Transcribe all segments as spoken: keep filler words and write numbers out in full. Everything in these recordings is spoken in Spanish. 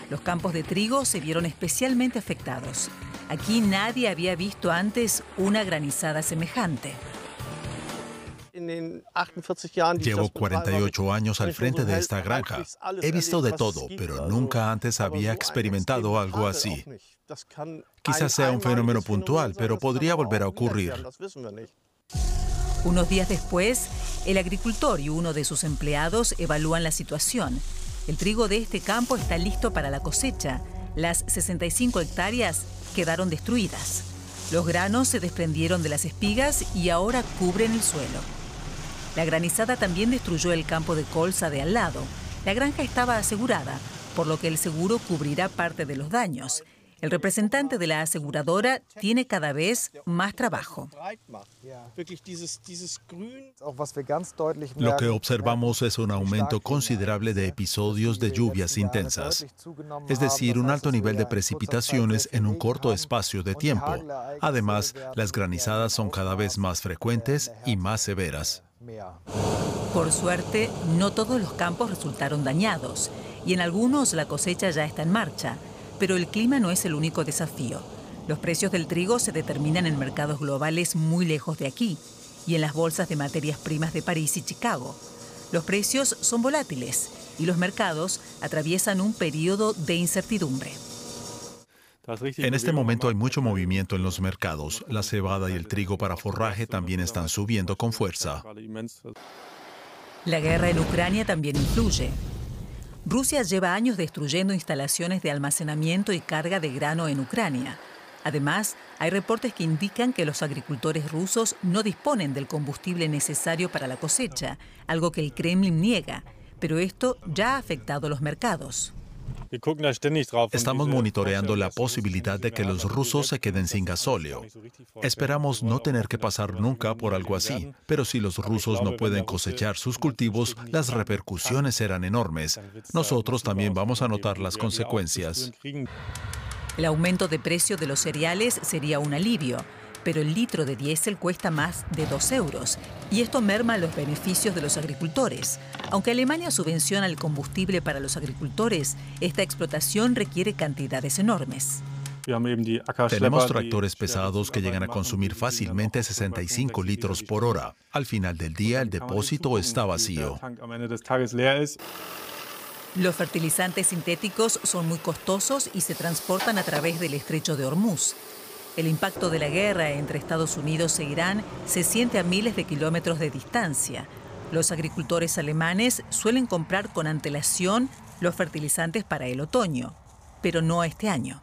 Los campos de trigo se vieron especialmente afectados. Aquí nadie había visto antes una granizada semejante. Llevo cuarenta y ocho años al frente de esta granja. He visto de todo, pero nunca antes había experimentado algo así. Quizás sea un fenómeno puntual, pero podría volver a ocurrir. Unos días después, el agricultor y uno de sus empleados evalúan la situación. El trigo de este campo está listo para la cosecha. Las sesenta y cinco hectáreas quedaron destruidas. Los granos se desprendieron de las espigas y ahora cubren el suelo. La granizada también destruyó el campo de colza de al lado. La granja estaba asegurada, por lo que el seguro cubrirá parte de los daños. El representante de la aseguradora tiene cada vez más trabajo. Lo que observamos es un aumento considerable de episodios de lluvias intensas, es decir, un alto nivel de precipitaciones en un corto espacio de tiempo. Además, las granizadas son cada vez más frecuentes y más severas. Por suerte, no todos los campos resultaron dañados y en algunos la cosecha ya está en marcha. Pero el clima no es el único desafío. Los precios del trigo se determinan en mercados globales muy lejos de aquí y en las bolsas de materias primas de París y Chicago. Los precios son volátiles y los mercados atraviesan un periodo de incertidumbre. En este momento hay mucho movimiento en los mercados. La cebada y el trigo para forraje también están subiendo con fuerza. La guerra en Ucrania también influye. Rusia lleva años destruyendo instalaciones de almacenamiento y carga de grano en Ucrania. Además, hay reportes que indican que los agricultores rusos no disponen del combustible necesario para la cosecha, algo que el Kremlin niega, pero esto ya ha afectado los mercados. Estamos monitoreando la posibilidad de que los rusos se queden sin gasóleo. Esperamos no tener que pasar nunca por algo así, pero si los rusos no pueden cosechar sus cultivos, las repercusiones serán enormes. Nosotros también vamos a notar las consecuencias. El aumento de precio de los cereales sería un alivio, pero el litro de diésel cuesta más de dos euros y esto merma los beneficios de los agricultores. Aunque Alemania subvenciona el combustible para los agricultores, esta explotación requiere cantidades enormes. Tenemos tractores pesados que llegan a consumir fácilmente sesenta y cinco litros por hora. Al final del día, el depósito está vacío. Los fertilizantes sintéticos son muy costosos y se transportan a través del estrecho de Hormuz. El impacto de la guerra entre Estados Unidos e Irán se siente a miles de kilómetros de distancia. Los agricultores alemanes suelen comprar con antelación los fertilizantes para el otoño, pero no este año.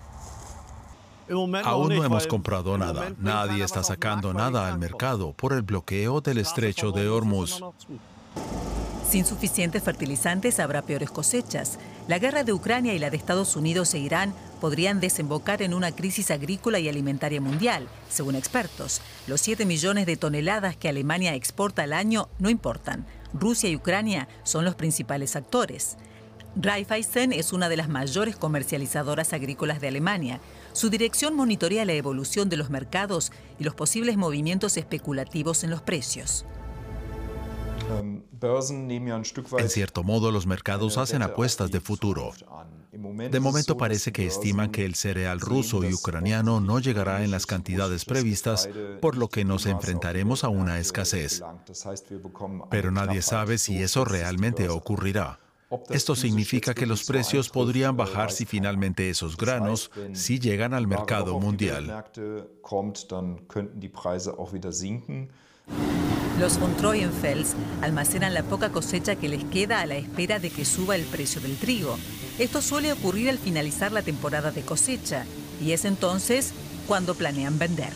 Aún no hemos comprado nada. Nadie está sacando nada al mercado por el bloqueo del estrecho de Hormuz. Sin suficientes fertilizantes habrá peores cosechas. La guerra de Ucrania y la de Estados Unidos e Irán podrían desembocar en una crisis agrícola y alimentaria mundial, según expertos. Los siete millones de toneladas que Alemania exporta al año no importan. Rusia y Ucrania son los principales actores. Raiffeisen es una de las mayores comercializadoras agrícolas de Alemania. Su dirección monitorea la evolución de los mercados y los posibles movimientos especulativos en los precios. En cierto modo, los mercados hacen apuestas de futuro. De momento parece que estiman que el cereal ruso y ucraniano no llegará en las cantidades previstas, por lo que nos enfrentaremos a una escasez. Pero nadie sabe si eso realmente ocurrirá. Esto significa que los precios podrían bajar si finalmente esos granos sí llegan al mercado mundial. Los von Treuenfels almacenan la poca cosecha que les queda a la espera de que suba el precio del trigo. Esto suele ocurrir al finalizar la temporada de cosecha y es entonces cuando planean vender.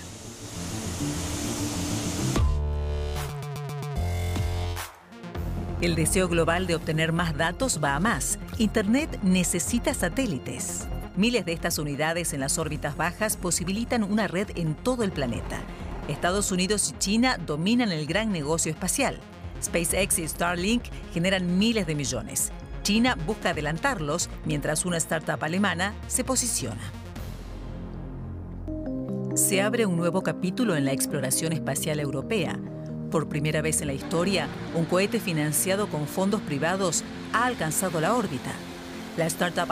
El deseo global de obtener más datos va a más. Internet necesita satélites. Miles de estas unidades en las órbitas bajas posibilitan una red en todo el planeta. Estados Unidos y China dominan el gran negocio espacial. SpaceX y Starlink generan miles de millones. China busca adelantarlos, mientras una startup alemana se posiciona. Se abre un nuevo capítulo en la exploración espacial europea. Por primera vez en la historia, un cohete financiado con fondos privados ha alcanzado la órbita. La startup